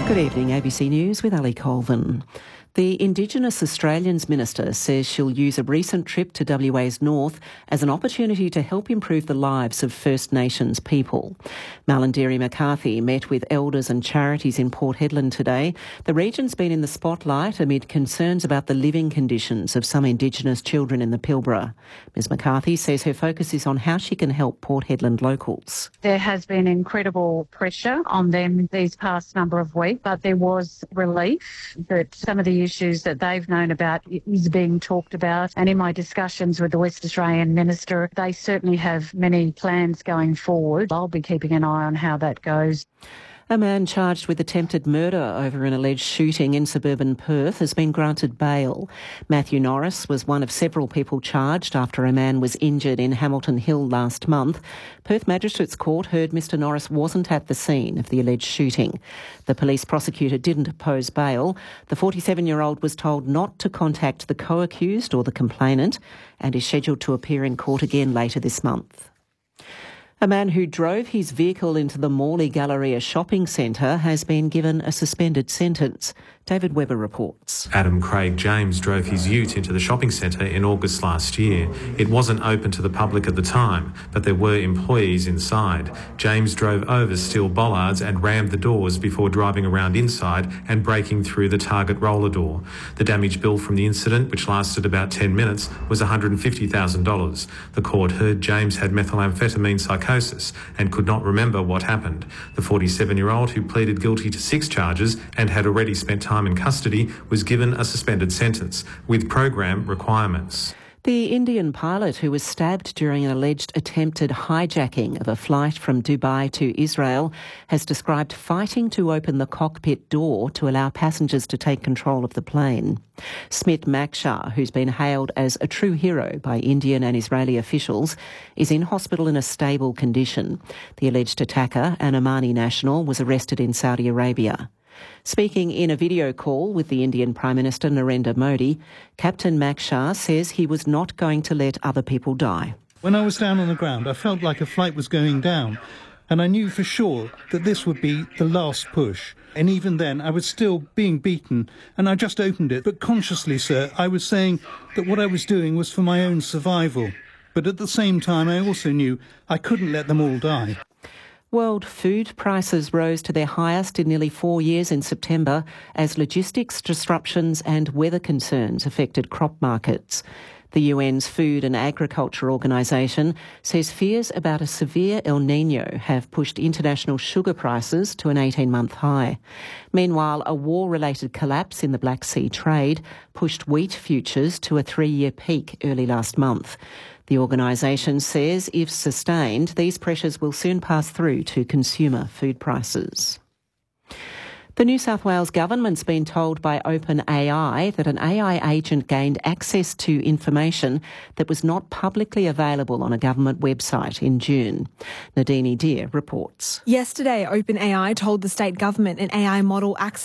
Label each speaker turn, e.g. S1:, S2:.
S1: Good evening, ABC News with Ali Colvin. The Indigenous Australians Minister says she'll use a recent trip to WA's north as an opportunity to help improve the lives of First Nations people. Malarndirri McCarthy met with elders and charities in Port Hedland today. The region's been in the spotlight amid concerns about the living conditions of some Indigenous children in the Pilbara. Ms McCarthy says her focus is on how she can help Port Hedland locals.
S2: There has been incredible pressure on them these past number of weeks, but there was relief that some of the issues that they've known about is being talked about. And in my discussions with the West Australian Minister, they certainly have many plans going forward. I'll be keeping an eye on how that goes.
S1: A man charged with attempted murder over an alleged shooting in suburban Perth has been granted bail. Matthew Norris was one of several people charged after a man was injured in Hamilton Hill last month. Perth Magistrates Court heard Mr Norris wasn't at the scene of the alleged shooting. The police prosecutor didn't oppose bail. The 47-year-old was told not to contact the co-accused or the complainant and is scheduled to appear in court again later this month. A man who drove his vehicle into the Morley Galleria shopping centre has been given a suspended sentence. David Webber reports.
S3: Adam Craig James drove his ute into the shopping centre in August last year. It wasn't open to the public at the time, but there were employees inside. James drove over steel bollards and rammed the doors before driving around inside and breaking through the Target roller door. The damage bill from the incident, which lasted about 10 minutes, was $150,000. The court heard James had methamphetamine psychosis and could not remember what happened. The 47-year-old, who pleaded guilty to 6 charges and had already spent time in custody, was given a suspended sentence with program requirements.
S1: The Indian pilot who was stabbed during an alleged attempted hijacking of a flight from Dubai to Israel has described fighting to open the cockpit door to allow passengers to take control of the plane. Smit Makshar, who's been hailed as a true hero by Indian and Israeli officials, is in hospital in a stable condition. The alleged attacker, an Omani national, was arrested in Saudi Arabia. Speaking in a video call with the Indian Prime Minister Narendra Modi, Captain Makshar says he was not going to let other people die.
S4: When I was down on the ground, I felt like a flight was going down, and I knew for sure that this would be the last push. And even then, I was still being beaten, and I just opened it. But consciously, sir, I was saying that what I was doing was for my own survival. But at the same time, I also knew I couldn't let them all die.
S1: World food prices rose to their highest in nearly 4 years in September as logistics disruptions and weather concerns affected crop markets. The UN's Food and Agriculture Organisation says fears about a severe El Niño have pushed international sugar prices to an 18-month high. Meanwhile, a war-related collapse in the Black Sea trade pushed wheat futures to a 3-year peak early last month. The organisation says if sustained, these pressures will soon pass through to consumer food prices. The New South Wales government's been told by OpenAI that an AI agent gained access to information that was not publicly available on a government website in June. Nadine Deer reports.
S5: Yesterday, OpenAI told the state government an AI model accessed